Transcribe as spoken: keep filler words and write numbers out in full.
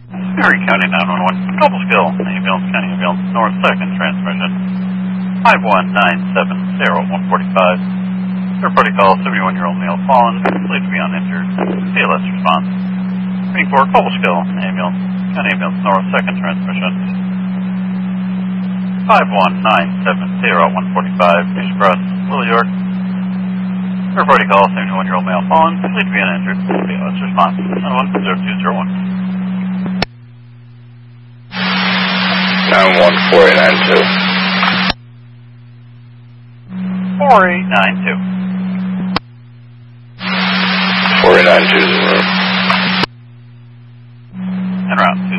Erie County nine one one, Cobleskill, ambulance, county ambulance, north second transmission, five one nine seven zero one four five. Third party call, seventy-one-year-old male fallen, believed to be uninjured, C L S response. Waiting for Cobleskill, ambulance, county ambulance, north second transmission, five one nine seven zero one four five, News Cross, Little York. Third party call, seventy-one-year-old male fallen, believed to be uninjured, C L S response, nine one zero two zero one. nine one four eight nine two. four eight nine two. four eight nine two zero. En route.